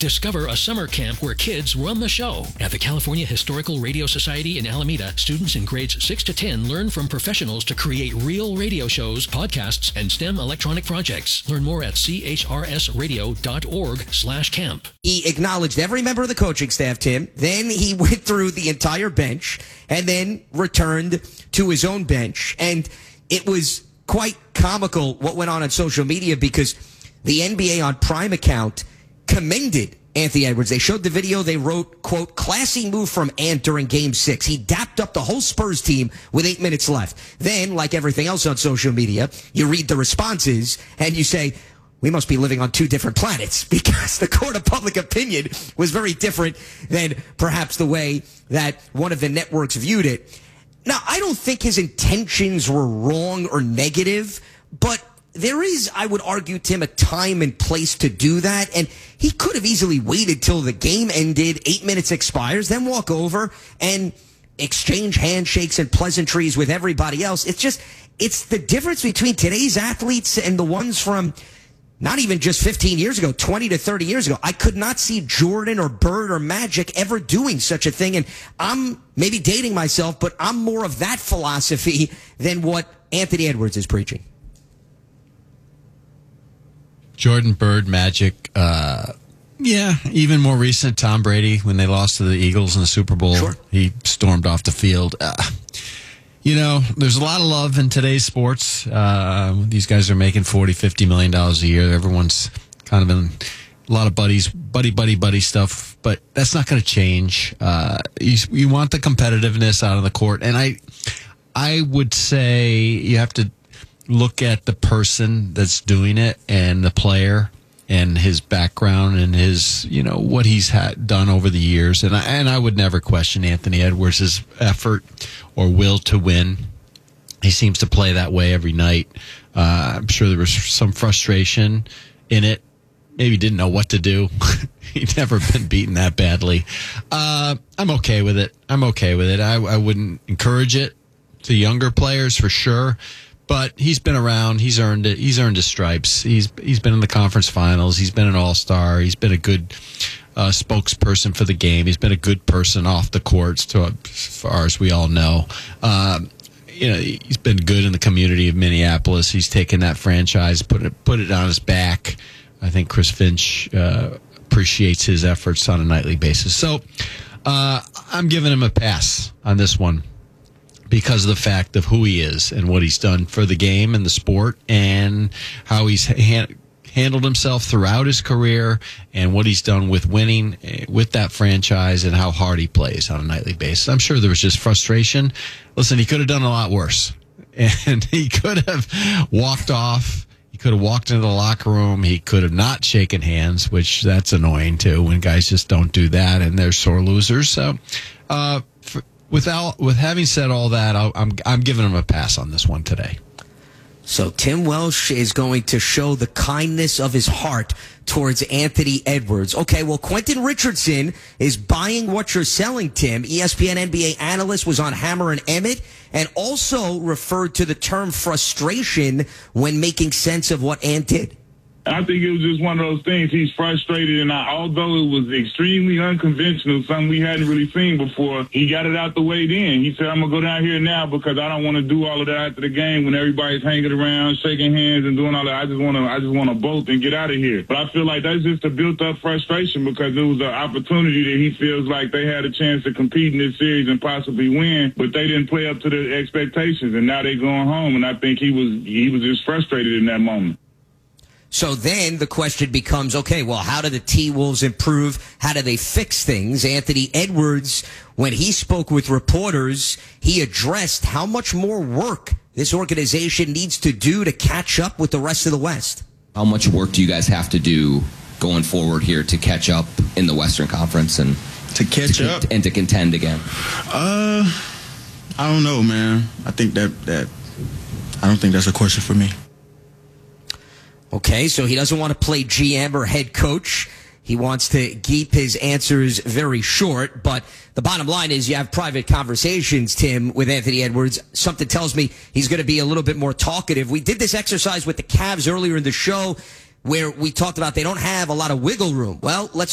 Discover a summer camp where kids run the show. At the California Historical Radio Society in Alameda, students in grades 6 to 10 learn from professionals to create real radio shows, podcasts, and STEM electronic projects. Learn more at chrsradio.org/camp. He acknowledged every member of the coaching staff, Tim. Then he went through the entire bench and then returned to his own bench. And it was quite comical what went on social media because the NBA on Prime account commended Anthony Edwards. They showed the video. They wrote, quote, "Classy move from Ant during Game 6. He dapped up the whole Spurs team with 8 minutes left." Then, like everything else on social media, you read the responses and you say, we must be living on two different planets because the court of public opinion was very different than perhaps the way that one of the networks viewed it. Now, I don't think his intentions were wrong or negative, but there is, I would argue, Tim, a time and place to do that. And he could have easily waited till the game ended, 8 minutes expires, then walk over and exchange handshakes and pleasantries with everybody else. It's the difference between today's athletes and the ones from not even just 15 years ago, 20 to 30 years ago. I could not see Jordan or Bird or Magic ever doing such a thing. And I'm maybe dating myself, but I'm more of that philosophy than what Anthony Edwards is preaching. Jordan, Bird, Magic, even more recent, Tom Brady, when they lost to the Eagles in the Super Bowl, Sure. He stormed off the field. There's a lot of love in today's sports. These guys are making $40, $50 million a year. Everyone's kind of in a lot of buddy stuff, but that's not going to change. You want the competitiveness out of the court, and I would say you have to look at the person that's doing it and the player and his background and his, what he's done over the years. And I would never question Anthony Edwards' effort or will to win. He seems to play that way every night. I'm sure there was some frustration in it. Maybe he didn't know what to do. He'd never been beaten that badly. I'm okay with it. I wouldn't encourage it to younger players for sure. But he's been around. He's earned it. He's earned his stripes. He's been in the conference finals. He's been an all-star. He's been a good spokesperson for the game. He's been a good person off the courts, as far as we all know. He's been good in the community of Minneapolis. He's taken that franchise, put it on his back. I think Chris Finch appreciates his efforts on a nightly basis. So I'm giving him a pass on this one, because of the fact of who he is and what he's done for the game and the sport and how he's handled himself throughout his career and what he's done with winning with that franchise and how hard he plays on a nightly basis. I'm sure there was just frustration. Listen, he could have done a lot worse, and he could have walked off. He could have walked into the locker room. He could have not shaken hands, which that's annoying too when guys just don't do that and they're sore losers. So, with having said all that, I'm giving him a pass on this one today. So Tim Welsh is going to show the kindness of his heart towards Anthony Edwards. Okay, well, Quentin Richardson is buying what you're selling, Tim. ESPN NBA analyst was on Hammer and Emmett and also referred to the term frustration when making sense of what Ant did. I think it was just one of those things. He's frustrated, and although it was extremely unconventional, something we hadn't really seen before, he got it out the way then. He said, I'm going to go down here now because I don't want to do all of that after the game when everybody's hanging around, shaking hands and doing all that. I just want to bolt and get out of here. But I feel like that's just a built-up frustration because it was an opportunity that he feels like they had a chance to compete in this series and possibly win, but they didn't play up to the expectations, and now they're going home, and I think he was just frustrated in that moment. So then the question becomes, okay, well, how do the T-Wolves improve? How do they fix things? Anthony Edwards, when he spoke with reporters, he addressed how much more work this organization needs to do to catch up with the rest of the West. How much work do you guys have to do going forward here to catch up in the Western Conference and to catch up and to contend again? I don't know, man. I think I don't think that's a question for me. Okay, so he doesn't want to play GM or head coach. He wants to keep his answers very short, but the bottom line is you have private conversations, Tim, with Anthony Edwards. Something tells me he's going to be a little bit more talkative. We did this exercise with the Cavs earlier in the show where we talked about they don't have a lot of wiggle room. Well, let's